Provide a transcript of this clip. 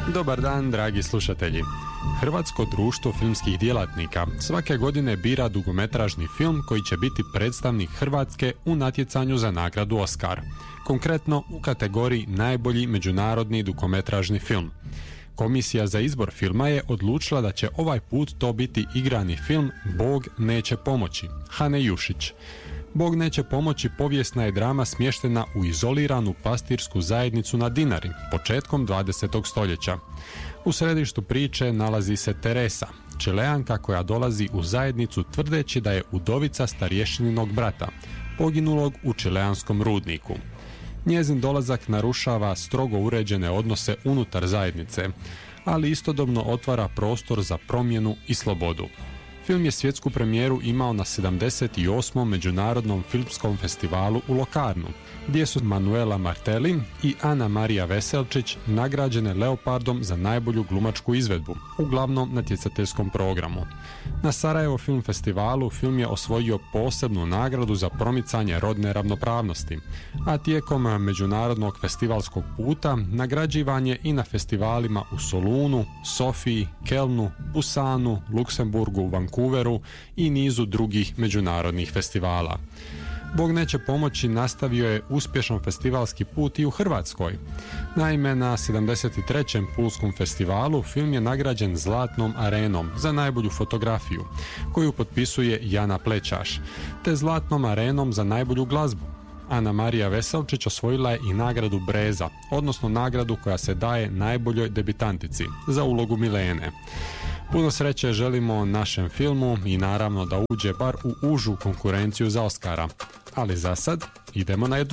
Dobar dan, dragi slušatelji. Hrvatsko društvo filmskih djelatnika svake godine bira dugometražni film koji će biti predstavnik Hrvatske u natjecanju za nagradu Oscar. Konkretno u kategoriji najbolji međunarodni dugometražni film. Komisija za izbor filma je odlučila da će ovaj put to biti igrani film Bog neće pomoći, Hane Jušić. Bog neće pomoći povijesna je drama smještena u izoliranu pastirsku zajednicu na Dinari, početkom 20. stoljeća. U središtu priče nalazi se Teresa, Čileanka koja dolazi u zajednicu tvrdeći da je udovica starješininog brata, poginulog u čileanskom rudniku. Njezin dolazak narušava strogo uređene odnose unutar zajednice, ali istodobno otvara prostor za promjenu i slobodu. Film je svjetsku premijeru imao na 78. Međunarodnom filmskom festivalu u Locarnu, gdje su Manuela Martelli i Ana Marija Veselčić nagrađene Leopardom za najbolju glumačku izvedbu u glavnom natjecateljskom programu. Na Sarajevo film festivalu film je osvojio posebnu nagradu za promicanje rodne ravnopravnosti, a tijekom međunarodnog festivalskog puta nagrađivan je i na festivalima u Solunu, Sofiji, Kelnu, Busanu, Luksemburgu, Vancouveru i nizu drugih međunarodnih festivala. Bog neće pomoći nastavio je uspješan festivalski put i u Hrvatskoj. Naime, na 73. Pulskom festivalu film je nagrađen Zlatnom arenom za najbolju fotografiju, koju potpisuje Jana Plećaš, te Zlatnom arenom za najbolju glazbu. Ana Marija Veselčić osvojila je i nagradu Breza, odnosno nagradu koja se daje najboljoj debitantici za ulogu Milene. Puno sreće želimo našem filmu i naravno da uđe bar u užu konkurenciju za Oscara. Ali za sad idemo na jednu